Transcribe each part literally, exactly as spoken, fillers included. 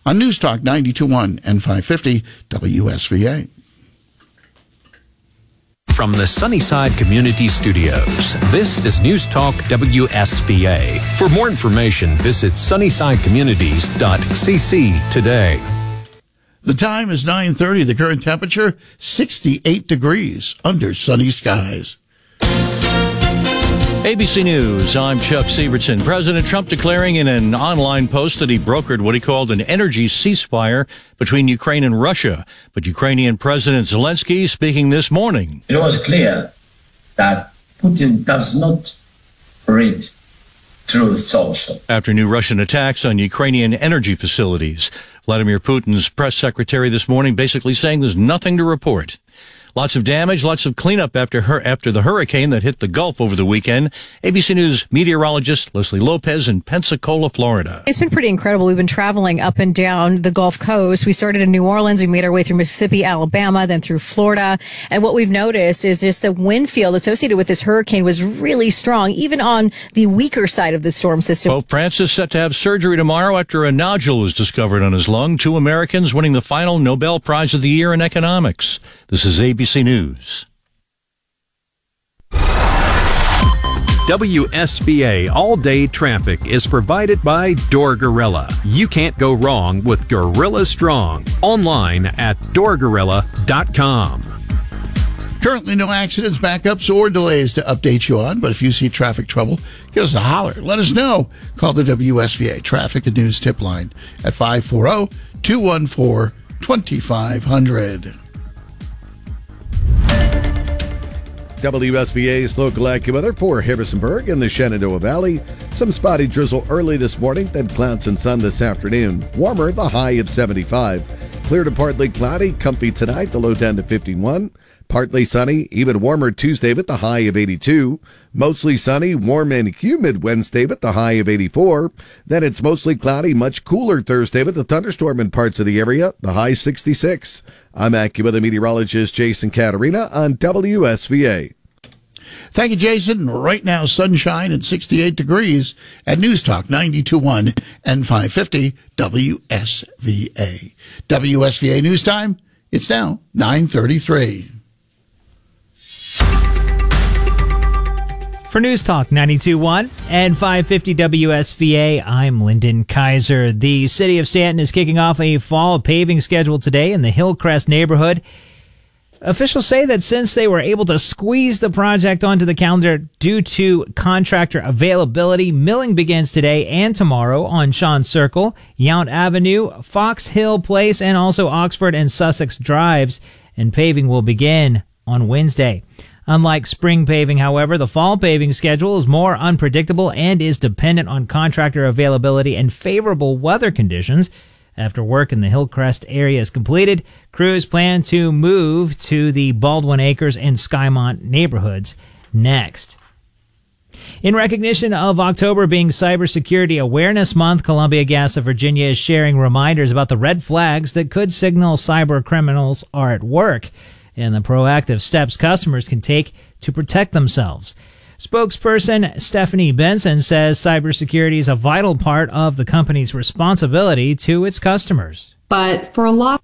on News Talk ninety-two point one and five fifty W S V A. From the Sunnyside Community Studios, this is News Talk W S V A. For more information, visit sunnyside communities dot c c today. The time is nine thirty. The current temperature, sixty-eight degrees under sunny skies. A B C News, I'm Chuck Sievertson. President Trump declaring in an online post that he brokered what he called an energy ceasefire between Ukraine and Russia. But Ukrainian President Zelensky speaking this morning. It was clear that Putin does not read Truth Social. After new Russian attacks on Ukrainian energy facilities, Vladimir Putin's press secretary this morning basically saying there's nothing to report. Lots of damage, lots of cleanup after her after the hurricane that hit the Gulf over the weekend. A B C News meteorologist Leslie Lopez in Pensacola, Florida. It's been pretty incredible. We've been traveling up and down the Gulf Coast. We started in New Orleans. We made our way through Mississippi, Alabama, then through Florida. And what we've noticed is just the wind field associated with this hurricane was really strong, even on the weaker side of the storm system. Pope Francis set to have surgery tomorrow after a nodule was discovered on his lung. Two Americans winning the final Nobel Prize of the Year in economics. This is A B C News. W S V A all-day traffic is provided by Door Gorilla. You can't go wrong with Gorilla Strong. Online at door gorilla dot com. Currently no accidents, backups, or delays to update you on, but if you see traffic trouble, give us a holler. Let us know. Call the W S V A Traffic and News Tip Line at five four zero, two one four, two five zero zero. W S V A's local AccuWeather for Harrisonburg and the Shenandoah Valley. Some spotty drizzle early this morning, then clouds and sun this afternoon. Warmer, the high of seventy-five. Clear to partly cloudy, comfy tonight, the low down to fifty-one. Partly sunny, even warmer Tuesday with the high of eighty-two. Mostly sunny, warm and humid Wednesday with the high of eighty-four. Then it's mostly cloudy, much cooler Thursday with a thunderstorm in parts of the area, the high sixty-six. I'm AccuWeather meteorologist Jason Caterina on W S V A. Thank you, Jason. Right now, sunshine and sixty-eight degrees at News Talk ninety-two point one and five fifty W S V A. W S V A News Time, it's now nine thirty-three. For News Talk ninety-two point one and five fifty W S V A, I'm Lyndon Kaiser. The city of Stanton is kicking off a fall paving schedule today in the Hillcrest neighborhood. Officials say that since they were able to squeeze the project onto the calendar due to contractor availability, milling begins today and tomorrow on Shawn Circle, Yount Avenue, Fox Hill Place, and also Oxford and Sussex Drives, and paving will begin on Wednesday. Unlike spring paving, however, the fall paving schedule is more unpredictable and is dependent on contractor availability and favorable weather conditions. After work in the Hillcrest area is completed, crews plan to move to the Baldwin Acres and Skymont neighborhoods next. In recognition of October being Cybersecurity Awareness Month, Columbia Gas of Virginia is sharing reminders about the red flags that could signal cyber criminals are at work and the proactive steps customers can take to protect themselves. Spokesperson Stephanie Benson says cybersecurity is a vital part of the company's responsibility to its customers. But for a lot,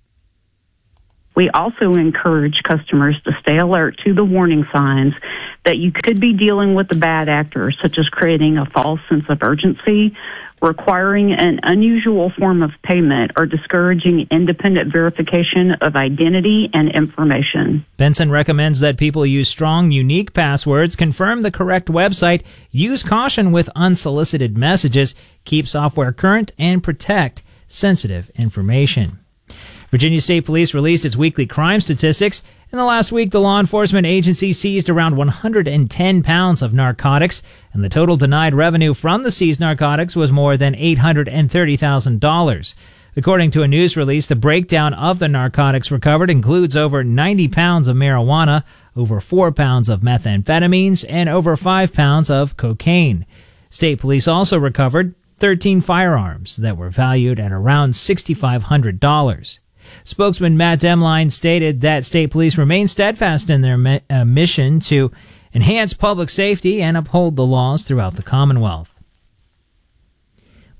we also encourage customers to stay alert to the warning signs that you could be dealing with the bad actors, such as creating a false sense of urgency, requiring an unusual form of payment, or discouraging independent verification of identity and information. Benson recommends that people use strong, unique passwords, confirm the correct website, use caution with unsolicited messages, keep software current, and protect sensitive information. Virginia State Police released its weekly crime statistics. In the last week, the law enforcement agency seized around one hundred ten pounds of narcotics, and the total denied revenue from the seized narcotics was more than eight hundred thirty thousand dollars. According to a news release, the breakdown of the narcotics recovered includes over ninety pounds of marijuana, over four pounds of methamphetamines, and over five pounds of cocaine. State Police also recovered thirteen firearms that were valued at around six thousand five hundred dollars. Spokesman Matt Demline stated that state police remain steadfast in their mi- uh, mission to enhance public safety and uphold the laws throughout the Commonwealth.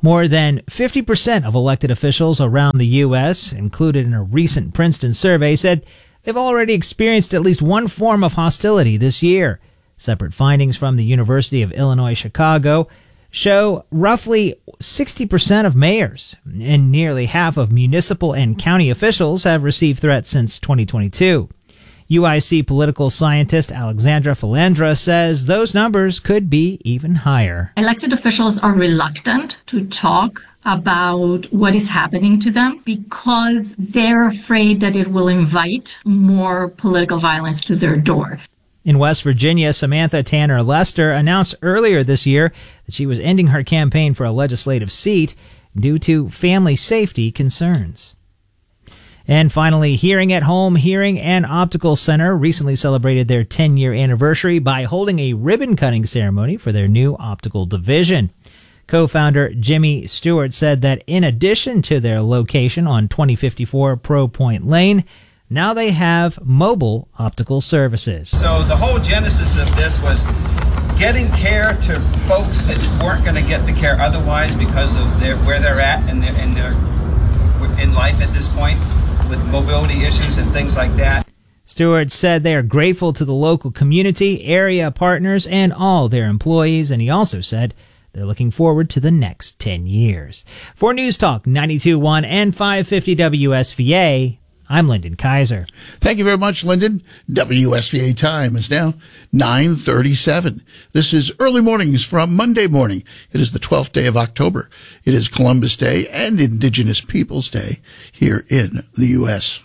More than fifty percent of elected officials around the U S, included in a recent Princeton survey, said they've already experienced at least one form of hostility this year. Separate findings from the University of Illinois Chicago show roughly sixty percent of mayors and nearly half of municipal and county officials have received threats since twenty twenty-two. U I C political scientist Alexandra Philandra says those numbers could be even higher. Elected officials are reluctant to talk about what is happening to them because they're afraid that it will invite more political violence to their door. In West Virginia, Samantha Tanner Lester announced earlier this year that she was ending her campaign for a legislative seat due to family safety concerns. And finally, Hearing at Home Hearing and Optical Center recently celebrated their ten-year anniversary by holding a ribbon-cutting ceremony for their new optical division. Co-founder Jimmy Stewart said that in addition to their location on twenty fifty-four Pro Point Lane, now they have mobile optical services. So the whole genesis of this was getting care to folks that weren't going to get the care otherwise because of their, where they're at in their, in their in life at this point, with mobility issues and things like that. Stewart said they are grateful to the local community, area partners, and all their employees, and he also said they're looking forward to the next ten years. For News Talk ninety-two point one and five fifty W S V A, I'm Lyndon Kaiser. Thank you very much, Lyndon. W S V A time is now nine thirty-seven. This is Early Mornings from Monday morning. It is the twelfth day of October. It is Columbus Day and Indigenous Peoples Day here in the U S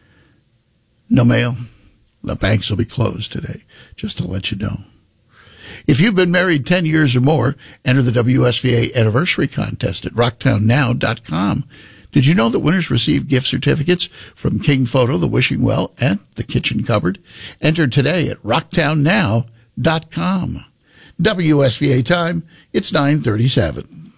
No mail. The banks will be closed today, just to let you know. If you've been married ten years or more, enter the W S V A anniversary contest at rocktown now dot com. Did you know that winners receive gift certificates from King Photo, the Wishing Well, and the Kitchen Cupboard? Enter today at rocktown now dot com. W S V A time, it's nine thirty-seven.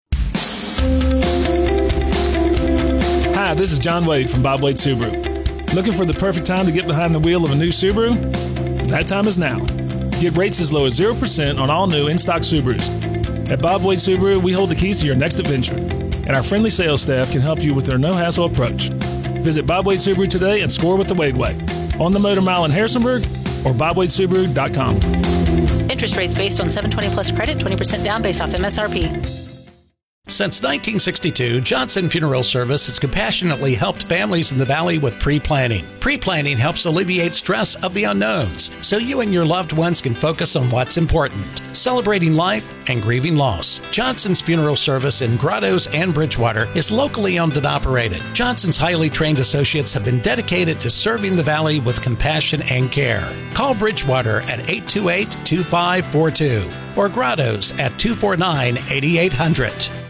Hi, this is John Wade from Bob Wade Subaru. Looking for the perfect time to get behind the wheel of a new Subaru? That time is now. Get rates as low as zero percent on all new in-stock Subarus. At Bob Wade Subaru, we hold the keys to your next adventure, and our friendly sales staff can help you with their no-hassle approach. Visit Bob Wade Subaru today and score with the Wade Way on the Motor Mile in Harrisonburg or bob wade subaru dot com. Interest rates based on seven twenty plus credit, twenty percent down based off M S R P. Since nineteen sixty-two, Johnson Funeral Service has compassionately helped families in the Valley with pre-planning. Pre-planning helps alleviate stress of the unknowns, so you and your loved ones can focus on what's important, celebrating life and grieving loss. Johnson's Funeral Service in Grottoes and Bridgewater is locally owned and operated. Johnson's highly trained associates have been dedicated to serving the Valley with compassion and care. Call Bridgewater at eight two eight, two five four two or Grottoes at two four nine, eight eight hundred.